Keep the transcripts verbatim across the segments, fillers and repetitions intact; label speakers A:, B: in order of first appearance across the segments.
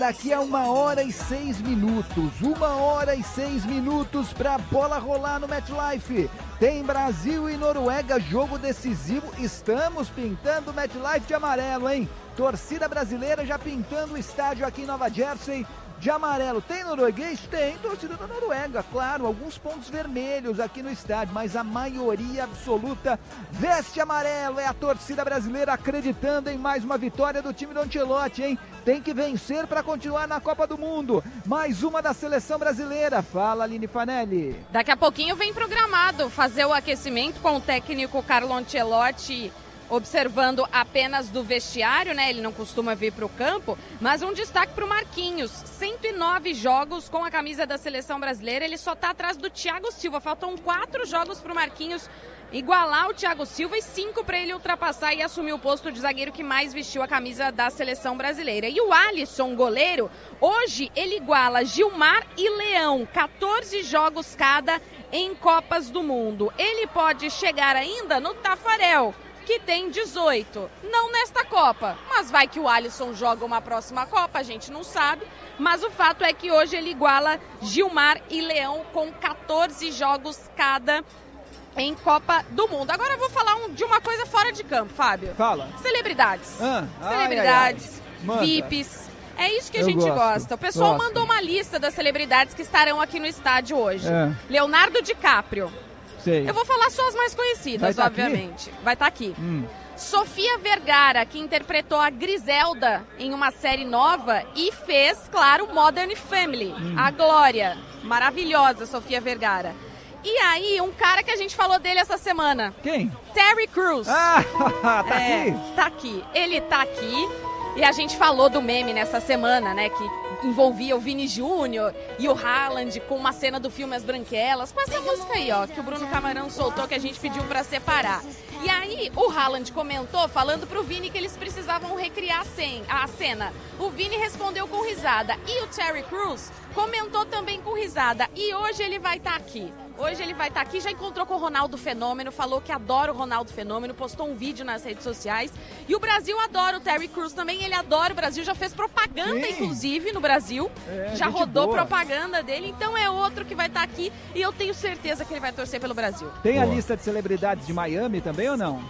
A: Daqui a uma hora e seis minutos, uma hora e seis minutos pra bola rolar no MetLife. Tem Brasil e Noruega, jogo decisivo. Estamos pintando o MetLife de amarelo, hein? Torcida brasileira já pintando o estádio aqui em Nova Jersey de amarelo. Tem norueguês? Tem, torcida da Noruega, claro, alguns pontos vermelhos aqui no estádio, mas a maioria absoluta veste amarelo. É a torcida brasileira acreditando em mais uma vitória do time do Ancelotti, hein? Tem que vencer para continuar na Copa do Mundo. Mais uma da seleção brasileira. Fala, Aline Fanelli.
B: Daqui a pouquinho vem programado fazer o aquecimento com o técnico Carlo Ancelotti, observando apenas do vestiário, né? Ele não costuma vir para o campo, mas um destaque para o Marquinhos. cento e nove jogos com a camisa da seleção brasileira, ele só está atrás do Thiago Silva. Faltam quatro jogos para o Marquinhos igualar o Thiago Silva e cinco para ele ultrapassar e assumir o posto de zagueiro que mais vestiu a camisa da seleção brasileira. E o Alisson, goleiro, hoje ele iguala Gilmar e Leão, quatorze jogos cada em Copas do Mundo. Ele pode chegar ainda no Tafarel, que tem dezoito, não nesta Copa, mas vai que o Alisson joga uma próxima Copa, a gente não sabe, mas o fato é que hoje ele iguala Gilmar e Leão com quatorze jogos cada em Copa do Mundo. Agora eu vou falar um, de uma coisa fora de campo, Fábio.
A: Fala.
B: Celebridades.
A: Ah,
B: Celebridades,
A: ai, ai, ai.
B: V I Ps. É isso que a
A: Eu
B: gente
A: gosto,
B: gosta. O pessoal
A: gosto.
B: mandou uma lista das celebridades que estarão aqui no estádio hoje.
A: É.
B: Leonardo DiCaprio.
A: Sei.
B: Eu vou falar só as mais conhecidas,
A: Vai tá
B: obviamente. Aqui? Vai estar tá aqui.
A: Hum.
B: Sofia Vergara, que interpretou a Griselda em uma série nova e fez, claro, Modern Family. Hum. A Glória. Maravilhosa, Sofia Vergara. E aí, um cara que a gente falou dele essa semana.
A: Quem?
B: Terry Crews.
A: Ah, tá
B: é,
A: aqui?
B: Tá aqui. Ele tá aqui. E a gente falou do meme nessa semana, né? Que envolvia o Vini Júnior e o Haaland com uma cena do filme As Branquelas. Com essa música aí, ó, que o Bruno Camarão soltou, que a gente pediu pra separar. E aí, o Haaland comentou, falando pro Vini que eles precisavam recriar a cena. O Vini respondeu com risada. E o Terry Crews comentou também com risada. E hoje ele vai estar aqui. Hoje ele vai estar aqui, já encontrou com o Ronaldo Fenômeno, falou que adora o Ronaldo Fenômeno, postou um vídeo nas redes sociais. E o Brasil adora o Terry Crews também, ele adora o Brasil, já fez propaganda, Sim. inclusive, no Brasil. É, já rodou boa. propaganda dele, então é outro que vai estar aqui e eu tenho certeza que ele vai torcer pelo Brasil.
A: Tem
C: boa.
A: a lista de celebridades de Miami também ou não?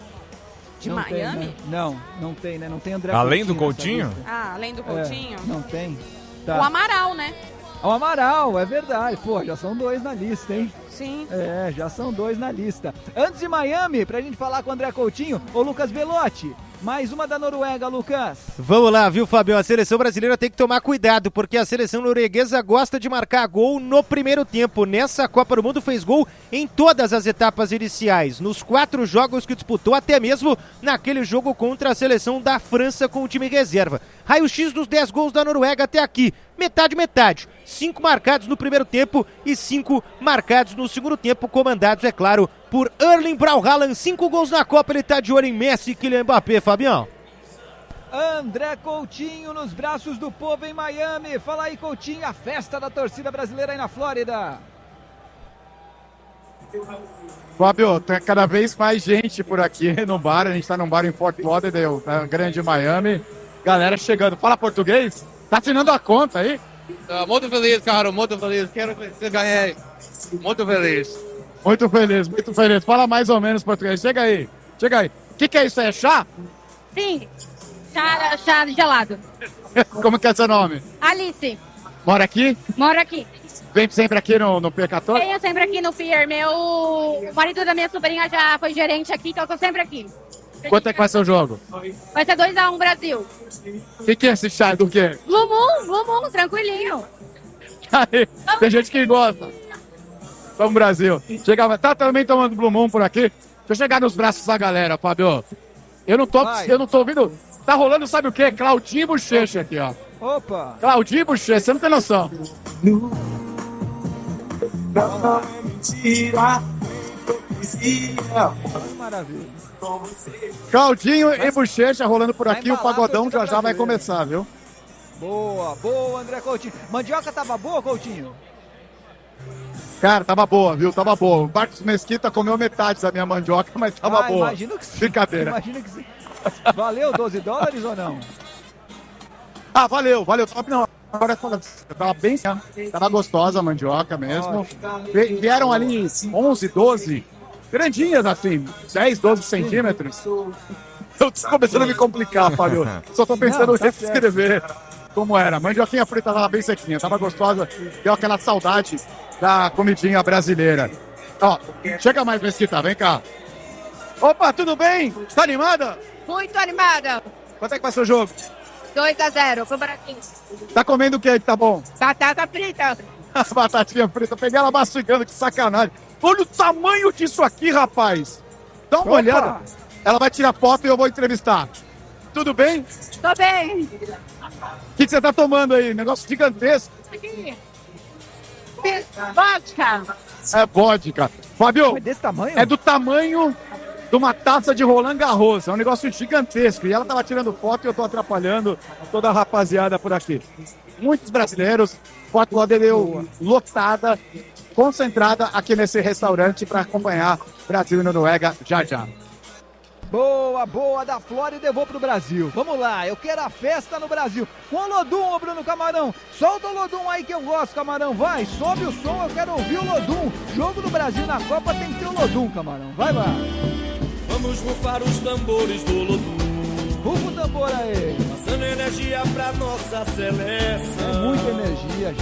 B: De
A: não
B: Miami?
A: Tem, né? Não, não tem, né? Não tem André
C: Além
A: Coutinho
C: do Coutinho?
B: Ah, além do Coutinho?
A: É, não tem. Tá.
B: O Amaral, né?
A: O Amaral, é verdade. Pô, já são dois na lista, hein?
B: Sim.
A: É, já são dois na lista. Antes de Miami, pra gente falar com o André Coutinho, ô Lucas Belotti, mais uma da Noruega, Lucas.
D: Vamos lá, viu, Fábio? A seleção brasileira tem que tomar cuidado, porque a seleção norueguesa gosta de marcar gol no primeiro tempo. Nessa Copa do Mundo fez gol em todas as etapas iniciais, nos quatro jogos que disputou, até mesmo naquele jogo contra a seleção da França com o time reserva. Raio-X dos dez gols da Noruega até aqui, metade, metade. Cinco marcados no primeiro tempo e cinco marcados no segundo tempo, comandados, é claro, por Erling Braut Haaland. Cinco gols na Copa, ele tá de olho em Messi e Kylian Mbappé, Fabião.
A: André Coutinho nos braços do povo em Miami. Fala aí, Coutinho, a festa da torcida brasileira aí na Flórida.
E: Fábio, tem cada vez mais gente por aqui no bar. A gente tá num bar em Fort Lauderdale, na grande Miami. Galera chegando. Fala português? Tá assinando a conta aí?
F: Uh, muito feliz, cara, muito feliz. Quero que você ganhe. Muito feliz.
E: Muito feliz, muito feliz. Fala mais ou menos português. Chega aí, chega aí. O que, que é isso? É chá?
G: Sim, chá, chá gelado.
E: Como que é seu nome?
G: Alice.
E: Mora aqui?
G: Moro aqui.
E: Vem sempre aqui no, no Pier quatorze?
G: Venho sempre aqui no Pier. Meu o marido da minha sobrinha já foi gerente aqui, então eu tô sempre aqui.
E: Quanto é que vai ser o jogo?
G: Vai ser dois a um Brasil.
E: O que, que é esse chá? Do quê?
G: Blue Moon, Blue Moon, tranquilinho.
E: Aí, tem gente que gosta. Vamos, Brasil. Chega, tá também tomando Blue Moon por aqui. Deixa eu chegar nos braços da galera, Fábio. Eu não tô, eu não tô ouvindo. Tá rolando, sabe o quê? Claudinho Bochecha aqui, ó.
A: Opa!
E: Claudinho Bochecha, você não tem noção.
H: Não é mentira.
A: Maravilha.
E: Claudinho e Bochecha rolando por aqui. O pagodão já já vai começar, viu?
A: Boa, boa, André Coutinho. Mandioca tava boa, Coutinho?
E: Cara, tava boa, viu? Tava boa. O Marcos Mesquita comeu metade da minha mandioca, mas tava
A: ah,
E: boa.
A: Imagino que sim.
E: Brincadeira.
A: Imagino que sim. Valeu doze dólares ou não?
E: Ah, valeu, valeu. Não, agora tava bem, tava gostosa a mandioca mesmo. Vieram ali onze, doze, grandinhas assim, dez, doze centímetros. Eu tô começando a me complicar, Fábio. Só tô pensando em reescrever como era. A mandioquinha frita tava bem sequinha, tava gostosa. Deu aquela saudade da comidinha brasileira. Ó, chega mais, Mesquita, vem cá. Opa, tudo bem? Tá animada?
G: Muito animada.
E: Quanto é que vai ser o jogo?
G: dois a zero, pro Brasil.
E: Tá comendo o que aí que tá bom?
G: Batata frita.
E: As batatinhas fritas, peguei ela mastigando, que sacanagem. Olha o tamanho disso aqui, rapaz. Dá uma
A: Opa.
E: olhada. Ela vai tirar foto e eu vou entrevistar. Tudo bem?
G: Tô bem.
E: O que, que você tá tomando aí? Negócio gigantesco.
G: Aqui. Vodka.
E: É vodka. Fábio,
A: É desse tamanho?
E: é do tamanho de uma taça de Roland Garros. É um negócio gigantesco. E ela tava tirando foto e eu tô atrapalhando toda a rapaziada por aqui. Muitos brasileiros. Foto lá deu lotada, concentrada aqui nesse restaurante para acompanhar Brasil e Noruega já já.
A: Boa, boa, da Flórida eu vou pro Brasil. Vamos lá, eu quero a festa no Brasil. Com o Lodum, ô Bruno Camarão. Solta o Lodum aí que eu gosto, Camarão. Vai, sobe o som, eu quero ouvir o Lodum. Jogo do Brasil na Copa tem que ter o Lodum, Camarão. Vai lá.
C: Vamos rufar os tambores do Lodum.
A: Rufa o tambor aí.
C: Passando energia pra nossa seleção.
A: É muita energia,